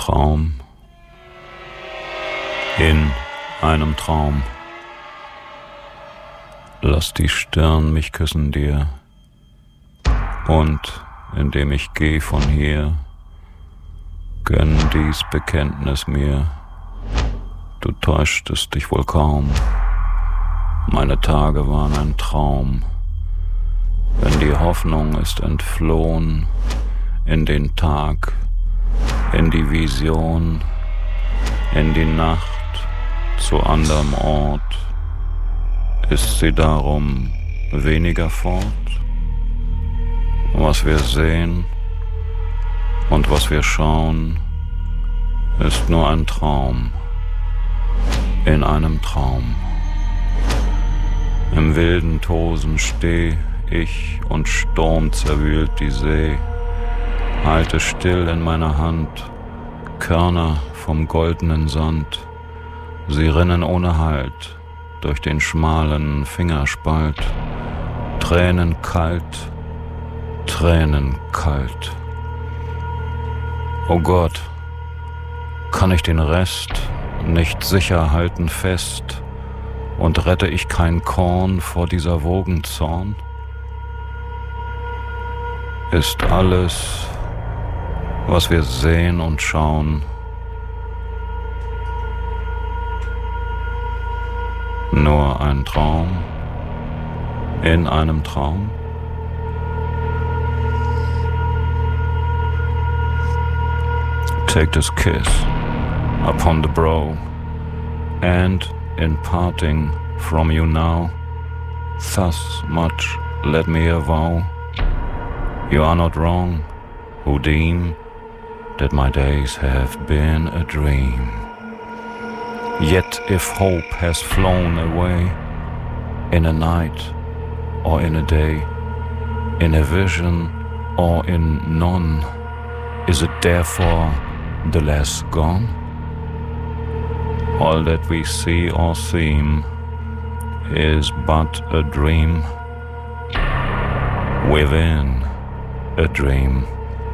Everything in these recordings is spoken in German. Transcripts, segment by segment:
Traum, in einem Traum. Lass die Stirn mich küssen dir, und indem ich geh von hier, gönn dies Bekenntnis mir. Du täuschtest dich wohl kaum, meine Tage waren ein Traum. Wenn die Hoffnung ist entflohen in den Tag, in die Vision, in die Nacht, zu anderem Ort, ist sie darum weniger fort? Was wir sehen und was wir schauen, ist nur ein Traum in einem Traum. Im wilden Tosen steh ich und Sturm zerwühlt die See, halte still in meiner Hand Körner vom goldenen Sand, sie rinnen ohne Halt durch den schmalen Fingerspalt, Tränen kalt. O Gott, kann ich den Rest nicht sicher halten fest, und rette ich kein Korn vor dieser Wogenzorn? Ist alles, was wir sehen und schauen, nur ein Traum in einem Traum? Take this kiss upon the brow, and in parting from you now, thus much let me avow, you are not wrong who deem that my days have been a dream. Yet if hope has flown away, in a night or in a day, in a vision or in none, is it therefore the less gone? All that we see or seem is but a dream within a dream.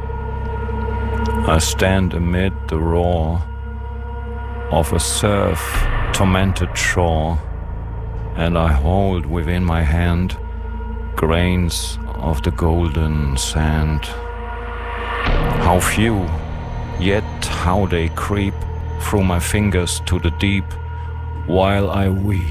I stand amid the roar of a surf-tormented shore, and I hold within my hand grains of the golden sand. How few, yet how they creep through my fingers to the deep, while I weep.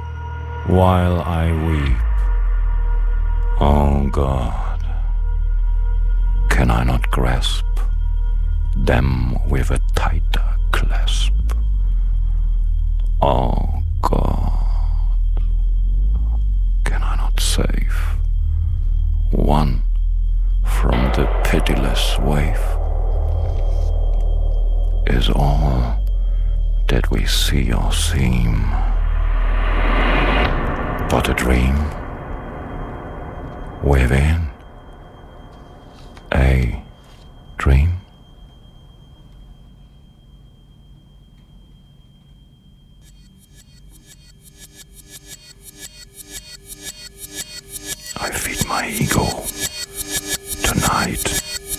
Oh God, can I not grasp them with a tighter clasp? Oh God, can I not save one from the pitiless wave? Is all that we see or seem but a dream within